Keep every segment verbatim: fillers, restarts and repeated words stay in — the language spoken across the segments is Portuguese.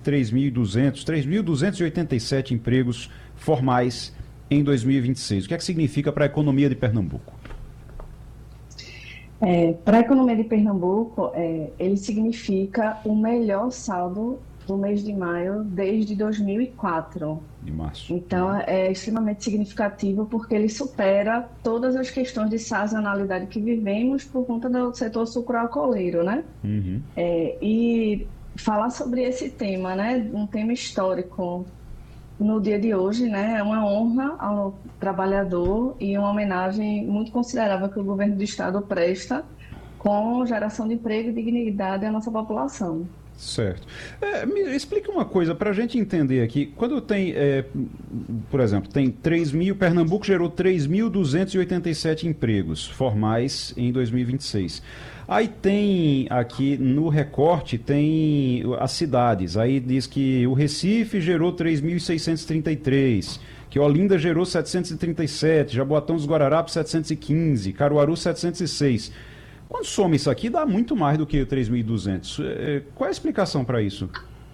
três mil e duzentos, três mil duzentos e oitenta e sete empregos formais em dois mil e vinte e seis. O que é que significa para a economia de Pernambuco? É, para a economia de Pernambuco, é, ele significa o melhor saldo do mês de maio desde dois mil e quatro. De março. Então, é extremamente significativo porque ele supera todas as questões de sazonalidade que vivemos por conta do setor sucroalcooleiro, né? Uhum. É, e falar sobre esse tema, né, um tema histórico no dia de hoje, né, é uma honra ao trabalhador e uma homenagem muito considerável que o governo do estado presta com geração de emprego e dignidade à nossa população. Certo. É, me explica uma coisa para a gente entender aqui. Quando tem, é, por exemplo, tem três mil, Pernambuco gerou três mil duzentos e oitenta e sete empregos formais em dois mil e vinte e seis. Aí tem aqui no recorte, tem as cidades. Aí diz que o Recife gerou três mil seiscentos e trinta e três, que Olinda gerou setecentos e trinta e sete, Jaboatão dos Guararapes setecentos e quinze, Caruaru setecentos e seis. Quando soma isso aqui, dá muito mais do que três mil e duzentos. É, qual é a explicação para isso?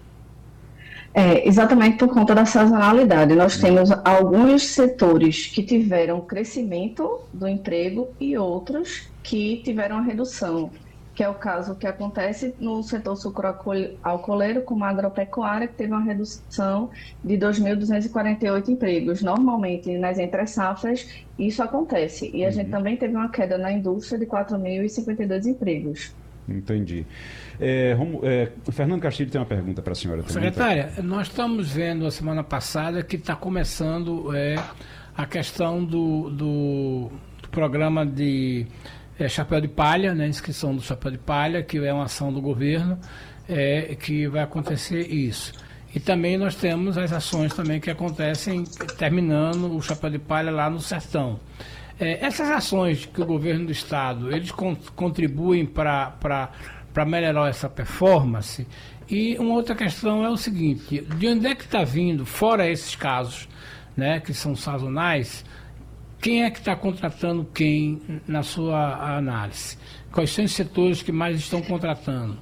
É, exatamente por conta da sazonalidade. Nós temos alguns setores que tiveram crescimento do emprego e outros que tiveram a redução, que é o caso que acontece no setor sucroalcooleiro, como a agropecuária, que teve uma redução de dois mil duzentos e quarenta e oito empregos. Normalmente, nas entre-safras, isso acontece. E a uhum. gente também teve uma queda na indústria de quatro mil e cinquenta e dois empregos. Entendi. É, é, Fernando Castilho tem uma pergunta para a senhora também. Secretária, tá? Nós estamos vendo a semana passada que está começando é, a questão do, do, do programa de é, Chapéu de Palha, né, inscrição do Chapéu de Palha, que é uma ação do governo, é, que vai acontecer isso. E também nós temos as ações também que acontecem terminando o Chapéu de Palha lá no Sertão. É, essas ações que o governo do estado, eles con- contribuem para melhorar essa performance. E uma outra questão é o seguinte, de onde é que está vindo, fora esses casos, né, que são sazonais, quem é que está contratando quem na sua análise? Quais são os setores que mais estão contratando?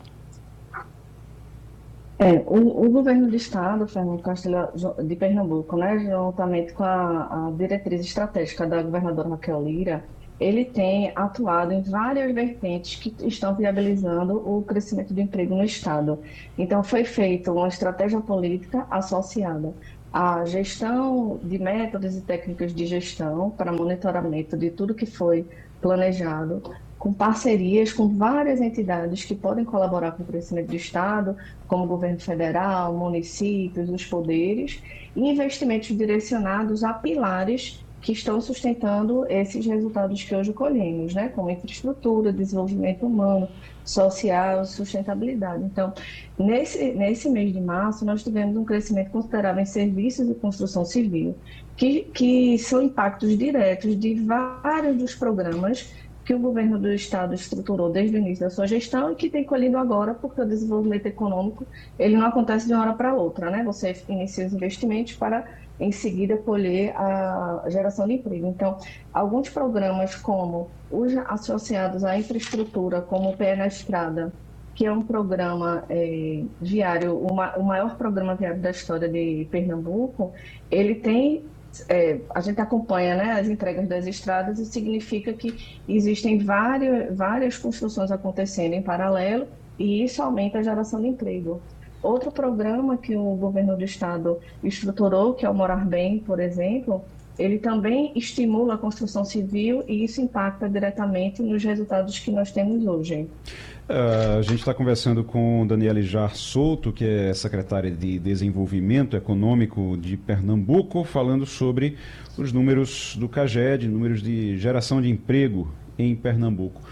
É, o, o governo do estado, Fernando Castilho de Pernambuco, né, juntamente com a, a diretriz estratégica da governadora Raquel Lira, ele tem atuado em várias vertentes que estão viabilizando o crescimento do emprego no estado. Então, foi feita uma estratégia política associada à gestão de métodos e técnicas de gestão para monitoramento de tudo que foi planejado, com parcerias com várias entidades que podem colaborar com o crescimento do estado, como o governo federal, municípios, os poderes, e investimentos direcionados a pilares que estão sustentando esses resultados que hoje colhemos, né? Como infraestrutura, desenvolvimento humano, social, sustentabilidade. Então, nesse, nesse mês de março, nós tivemos um crescimento considerável em serviços e construção civil, que, que são impactos diretos de vários dos programas que o governo do estado estruturou desde o início da sua gestão e que tem colhido agora, porque o desenvolvimento econômico ele não acontece de uma hora para outra, né? Você inicia os investimentos para, em seguida, colher a geração de emprego. Então, alguns programas como os associados à infraestrutura, como o Pé na Estrada, que é um programa é, viário, uma, o maior programa viário da história de Pernambuco, ele tem... É, a gente acompanha, né, as entregas das estradas e significa que existem várias, várias construções acontecendo em paralelo e isso aumenta a geração de emprego. Outro programa que o governo do estado estruturou, que é o Morar Bem, por exemplo, ele também estimula a construção civil e isso impacta diretamente nos resultados que nós temos hoje. Uh, a gente está conversando com Daniele Jar Souto, que é secretária de Desenvolvimento Econômico de Pernambuco, falando sobre os números do CAGED, números de geração de emprego em Pernambuco.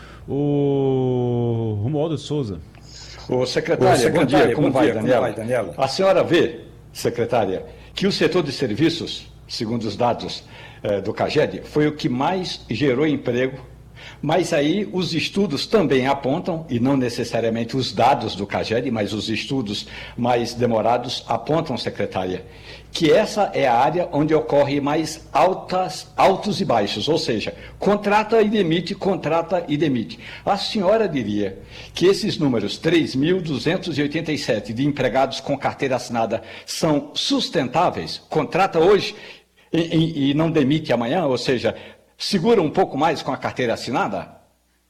O Romualdo de Souza. Ô, secretária, Ô, secretária, bom dia, como, bom vai, dia Daniela? como vai, Daniela? A senhora vê, secretária, que o setor de serviços, segundo os dados eh, do CAGED, foi o que mais gerou emprego Mas aí os estudos também apontam, e não necessariamente os dados do CAGED, mas os estudos mais demorados apontam, secretária, que essa é a área onde ocorre mais altas, altos e baixos, ou seja, contrata e demite, contrata e demite. A senhora diria que esses números, três mil duzentos e oitenta e sete de empregados com carteira assinada, são sustentáveis? Contrata hoje e, e, e não demite amanhã, ou seja, segura um pouco mais com a carteira assinada?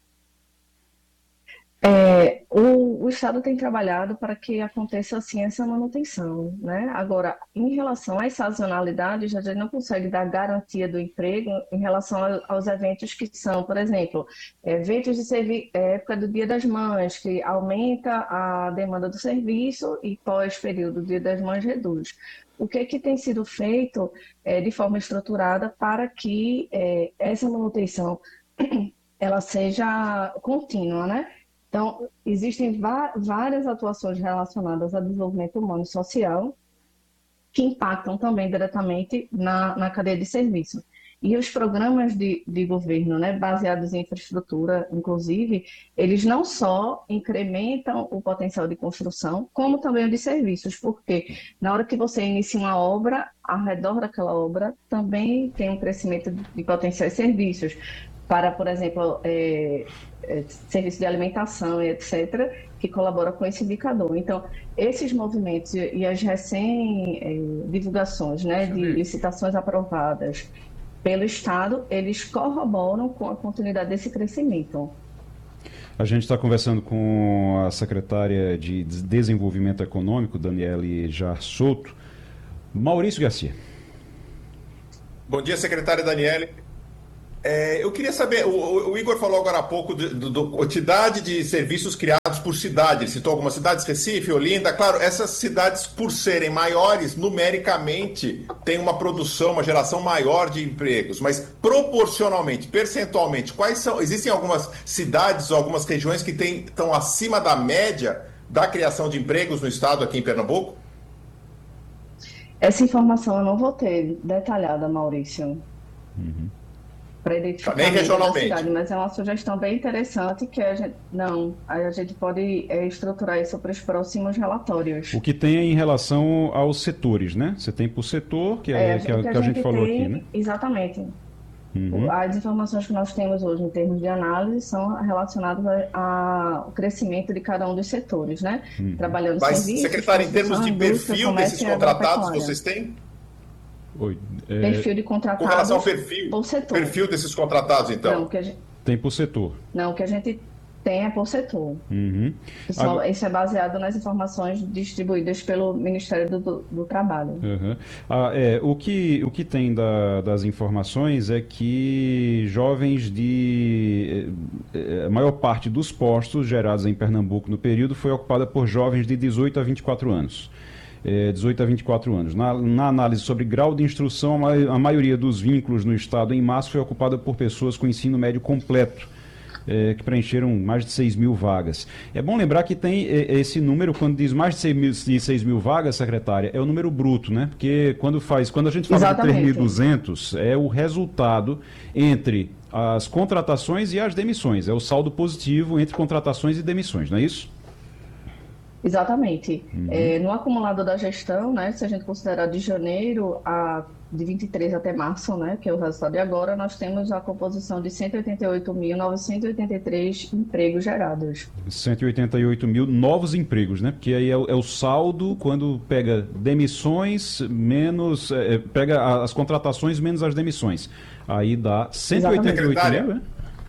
É, o, o Estado tem trabalhado para que aconteça assim essa manutenção, né? Agora, em relação às sazonalidades, a gente não consegue dar garantia do emprego em relação a, aos eventos que são, por exemplo, eventos de servi- é, época do Dia das Mães, que aumenta a demanda do serviço e pós-período do Dia das Mães reduz. O que, que tem sido feito é, de forma estruturada para que é, essa manutenção ela seja contínua, né? Então, existem várias atuações relacionadas ao desenvolvimento humano e social que impactam também diretamente na, na cadeia de serviço. E os programas de, de governo, né, baseados em infraestrutura, inclusive, eles não só incrementam o potencial de construção, como também o de serviços, porque na hora que você inicia uma obra, ao redor daquela obra também tem um crescimento de potenciais serviços, para, por exemplo, é, é, serviço de alimentação, etcétera, que colabora com esse indicador. Então, esses movimentos e, e as recém-divulgações, né, de licitações aprovadas pelo Estado, eles corroboram com a continuidade desse crescimento. A gente está conversando com a secretária de Desenvolvimento Econômico, Daniele Jar Souto. Maurício Garcia. Bom dia, secretária Daniele. É, eu queria saber, o, o Igor falou agora há pouco da quantidade de serviços criados por cidade, ele citou algumas cidades, Recife, Olinda, claro, essas cidades, por serem maiores, numericamente, têm uma produção, uma geração maior de empregos, mas proporcionalmente, percentualmente, quais são, existem algumas cidades ou algumas regiões que têm, estão acima da média da criação de empregos no estado aqui em Pernambuco? Essa informação eu não vou ter detalhada, Maurício. Uhum. Para identificar nem regionalmente, cidade, mas é uma sugestão bem interessante que a gente não a gente pode é, estruturar isso para os próximos relatórios. O que tem é em relação aos setores, né? Você tem por setor, que é, é que, a, que a, a gente, gente falou tem, aqui, né? Exatamente. Uhum. As informações que nós temos hoje em termos de análise são relacionadas ao crescimento de cada um dos setores, né? Uhum. Trabalhando Mas, serviços, secretário, em termos de perfil desses contratados, vocês têm? Oi, é... Perfil de contratados. Com relação ao perfil, por setor. perfil desses contratados, então? Não, que a gente... Tem por setor. Não, o que a gente tem é por setor. Uhum. Isso, Agora... isso é baseado nas informações distribuídas pelo Ministério do, do, do Trabalho. Uhum. Ah, é, o, que, o que tem da, das informações é que jovens de... A maior parte dos postos gerados em Pernambuco no período foi ocupada por jovens de dezoito a vinte e quatro anos. É, dezoito a vinte e quatro anos. Na, na análise sobre grau de instrução, a, a maioria dos vínculos no Estado em março foi ocupada por pessoas com ensino médio completo, é, que preencheram mais de seis mil vagas. É bom lembrar que tem é, esse número, quando diz mais de seis mil, de seis mil vagas, secretária, é o número bruto, né? Porque quando, faz, quando a gente fala Exatamente. de três mil e duzentos, é o resultado entre as contratações e as demissões. É o saldo positivo entre contratações e demissões, não é isso? Exatamente. Uhum. É, no acumulado da gestão, né, se a gente considerar de janeiro a de vinte e três até março, né, que é o resultado de agora, nós temos a composição de cento e oitenta e oito mil novecentos e oitenta e três empregos gerados. cento e oitenta e oito mil novos empregos, né? Porque aí é o, é o saldo quando pega demissões menos, é, pega as contratações menos as demissões. Aí dá cento e oitenta e oito mil, né?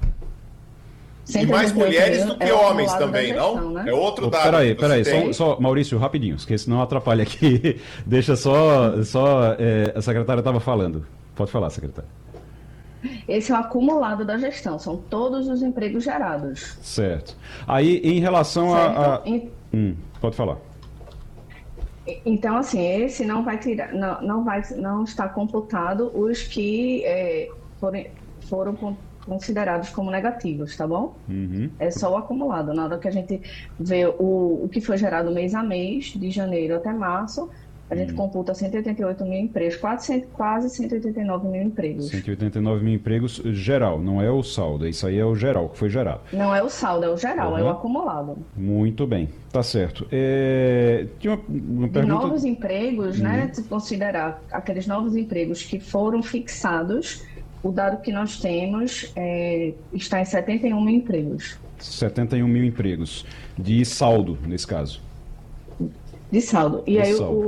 E mais mulheres do que é homens também, gestão, não? Né? É outro oh, dado. Peraí, peraí, só, só, Maurício, rapidinho, porque senão atrapalha aqui. Deixa só, só é, a secretária estava falando. Pode falar, secretária. Esse é o acumulado da gestão, são todos os empregos gerados. Certo. Aí, em relação certo? a... a... Em... Hum, pode falar. Então, assim, esse não vai tirar, não, não, vai, não está computado os que é, foram, foram considerados como negativos, tá bom? Uhum. É só o acumulado. Na hora que a gente vê o, o que foi gerado mês a mês, de janeiro até março, A gente hum. computa cento e oitenta e oito mil empregos, quase, quase cento e oitenta e nove mil empregos. cento e oitenta e nove mil empregos geral, não é o saldo. Isso aí é o geral que foi gerado. Não é o saldo, é o geral, uhum. é o acumulado. Muito bem, tá certo. É... Tinha uma, uma pergunta... De novos empregos, uhum. né? Se considerar aqueles novos empregos que foram fixados, o dado que nós temos é, está em setenta e um mil empregos. setenta e um mil empregos. De saldo, nesse caso. De saldo. E de aí saldo.